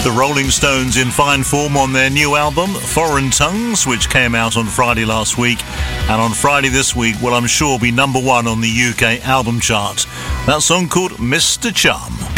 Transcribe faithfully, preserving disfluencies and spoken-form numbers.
The Rolling Stones in fine form on their new album, Foreign Tongues, which came out on Friday last week, and on Friday this week will, I'm sure, be number one on the U K album chart. That song called Mister Charm.